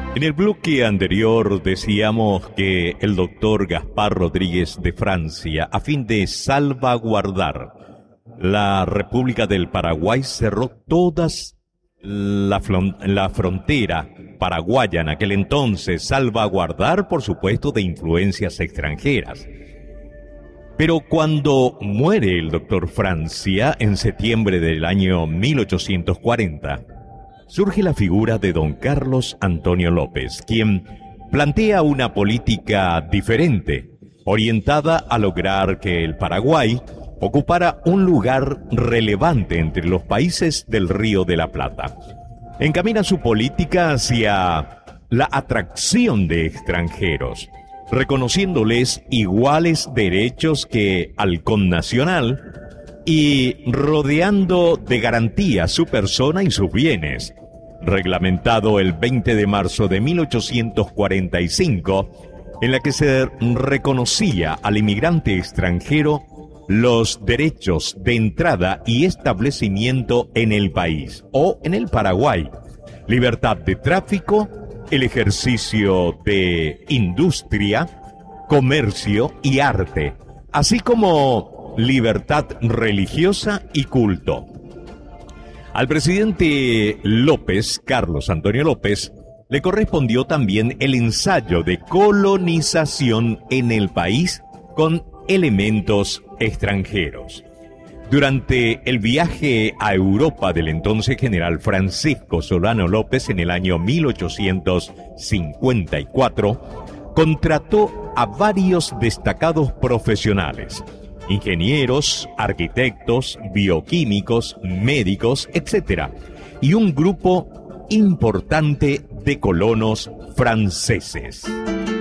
En el bloque anterior decíamos que el doctor Gaspar Rodríguez de Francia, a fin de salvaguardar la República del Paraguay, cerró todas la frontera paraguaya en aquel entonces, salvaguardar, por supuesto, de influencias extranjeras. Pero cuando muere el doctor Francia en septiembre del año 1840, surge la figura de don Carlos Antonio López, quien plantea una política diferente, orientada a lograr que el Paraguay ocupara un lugar relevante entre los países del Río de la Plata. Encamina su política hacia la atracción de extranjeros, reconociéndoles iguales derechos que al connacional y rodeando de garantías su persona y sus bienes. Reglamentado el 20 de marzo de 1845, en la que se reconocía al inmigrante extranjero los derechos de entrada y establecimiento en el país o en el Paraguay, libertad de tráfico, el ejercicio de industria, comercio y arte, así como libertad religiosa y culto. Al presidente López, Carlos Antonio López, le correspondió también el ensayo de colonización en el país con elementos extranjeros. Durante el viaje a Europa del entonces general Francisco Solano López en el año 1854, contrató a varios destacados profesionales, ingenieros, arquitectos, bioquímicos, médicos, etc., y un grupo importante de colonos franceses.